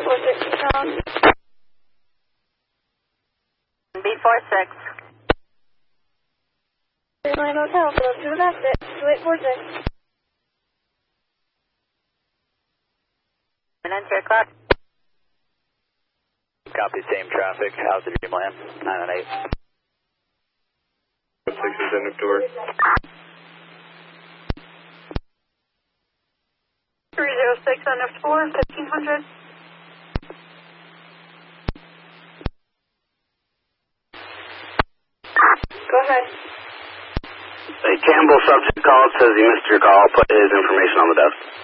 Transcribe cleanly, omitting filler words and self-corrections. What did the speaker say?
B46. 39 Hotel, close to the exit, 2846. And enter clock. Copy, same traffic. How's the Dreamland? 9 and 8. 6 is end of door. 306 end of 4, 1500. Go ahead. A Campbell subject called, says he missed your call, put his information on the desk.